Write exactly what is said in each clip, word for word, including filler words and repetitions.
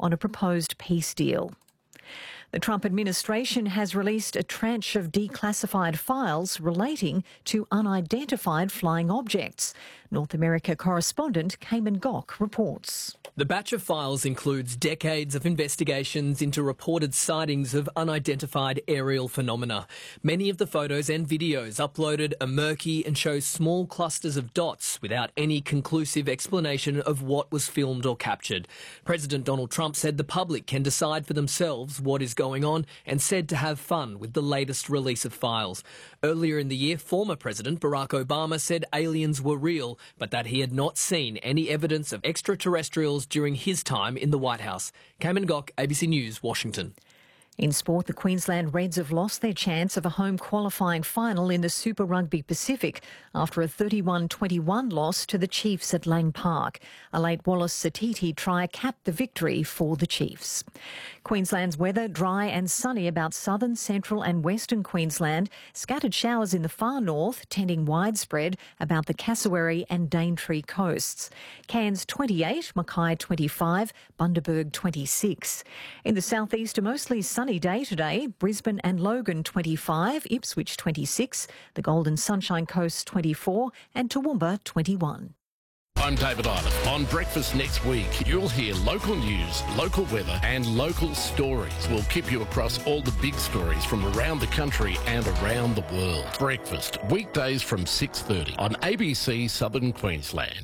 on a proposed peace deal. The Trump administration has released a tranche of declassified files relating to unidentified flying objects. North America correspondent Cayman Gok reports. The batch of files includes decades of investigations into reported sightings of unidentified aerial phenomena. Many of the photos and videos uploaded are murky and show small clusters of dots without any conclusive explanation of what was filmed or captured. President Donald Trump said the public can decide for themselves what is going on and said to have fun with the latest release of files. Earlier in the year, former President Barack Obama said aliens were real, but that he had not seen any evidence of extraterrestrials during his time in the White House. Cayman Gok, A B C News, Washington. In sport, the Queensland Reds have lost their chance of a home qualifying final in the Super Rugby Pacific after a thirty-one twenty-one loss to the Chiefs at Lang Park. A late Wallace Satiti try capped the victory for the Chiefs. Queensland's weather dry and sunny about southern, central and western Queensland. Scattered showers in the far north, tending widespread about the Cassowary and Daintree coasts. Cairns twenty-eight, Mackay twenty-five, Bundaberg twenty-six. In the southeast, a mostly sunny day today. Brisbane and Logan twenty-five, Ipswich twenty-six, the Golden Sunshine Coast twenty-four and Toowoomba twenty-one. I'm David Island. On Breakfast next week, you'll hear local news, local weather and local stories. We'll keep you across all the big stories from around the country and around the world. Breakfast, weekdays from six thirty on A B C Southern Queensland.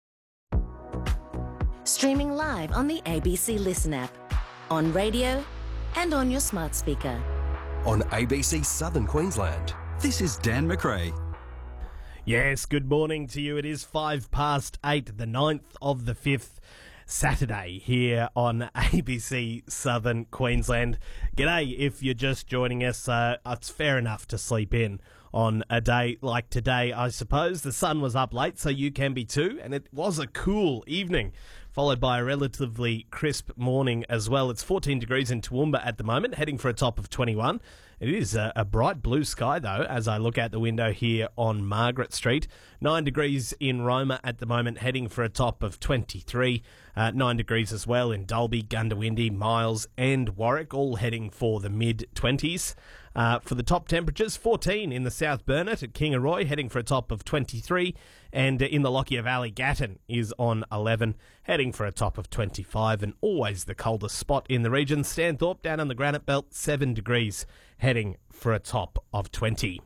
Streaming live on the A B C Listen app, on radio and on your smart speaker. On A B C Southern Queensland, this is Dan McRae. Yes, good morning to you. It is five past eight, the ninth of the fifth, Saturday here on A B C Southern Queensland. G'day if you're just joining us. Uh, it's fair enough to sleep in on a day like today, I suppose. The sun was up late, so you can be too, and it was a cool evening, followed by a relatively crisp morning as well. It's fourteen degrees in Toowoomba at the moment, heading for a top of twenty-one. It is a, a bright blue sky, though, as I look out the window here on Margaret Street. Nine degrees in Roma at the moment, heading for a top of twenty-three. Uh, nine degrees as well in Dalby, Gundawindi, Miles and Warwick, all heading for the mid-twenties. Uh, for the top temperatures, fourteen in the South Burnett at Kingaroy, heading for a top of twenty-three. And in the Lockyer Valley, Gatton is on eleven, heading for a top of twenty-five. And always the coldest spot in the region, Stanthorpe down on the Granite Belt, seven degrees, heading for a top of twenty.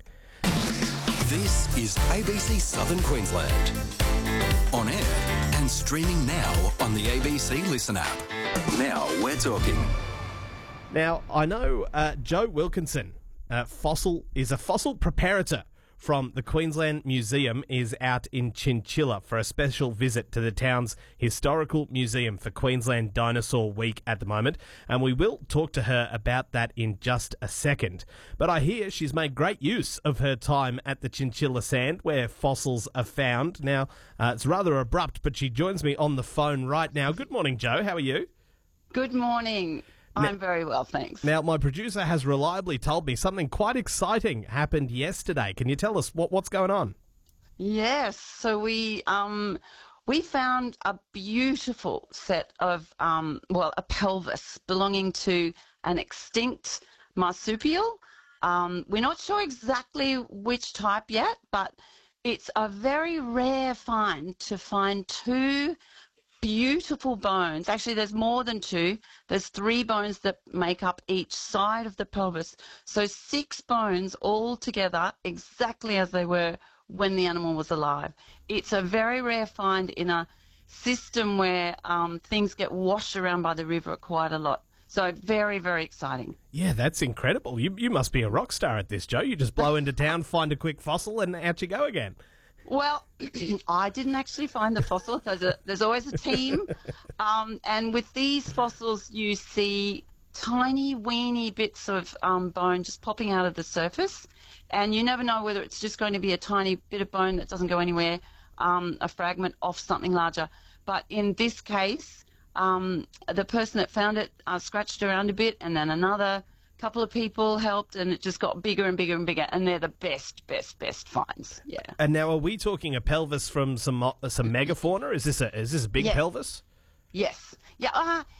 This is A B C Southern Queensland. On air and streaming now on the A B C Listen app. Now we're talking. Now, I know uh, Joe Wilkinson, uh, fossil is a fossil preparator from the Queensland Museum, is out in Chinchilla for a special visit to the town's historical museum for Queensland Dinosaur Week at the moment, and we will talk to her about that in just a second. But I hear she's made great use of her time at the Chinchilla Sand, where fossils are found. Now, uh, it's rather abrupt, but she joins me on the phone right now. Good morning, Joe. How are you? Good morning. I'm very well, thanks. Now, my producer has reliably told me something quite exciting happened yesterday. Can you tell us what, what's going on? Yes, so we um we found a beautiful set of um well a pelvis belonging to an extinct marsupial. Um, we're not sure exactly which type yet, but it's a very rare find to find two beautiful bones. Actually, there's more than two. There's three bones that make up each side of the pelvis. So six bones all together exactly as they were when the animal was alive. It's a very rare find in a system where um, things get washed around by the river quite a lot. So very, very exciting. Yeah, that's incredible. You, you must be a rock star at this, Joe. You just blow into town, find a quick fossil and out you go again. Well, I didn't actually find the fossil. There's, a, there's always a team. Um, and with these fossils, you see tiny, weeny bits of um, bone just popping out of the surface. And you never know whether it's just going to be a tiny bit of bone that doesn't go anywhere, um, a fragment of something larger. But in this case, um, the person that found it uh, scratched around a bit, and then another couple of people helped, and it just got bigger and bigger and bigger, and they're the best, best, best finds. Yeah. And now, are we talking a pelvis from some uh, some megafauna? Is this a is this a big yeah. pelvis? Yes. Yeah. Uh,